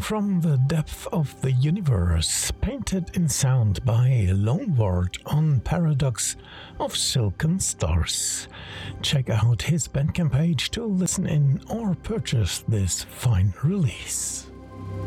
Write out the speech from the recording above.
from the depth of the universe, painted in sound by Loneward on Paradox of Silken Stars. Check out his Bandcamp page to listen in or purchase this fine release.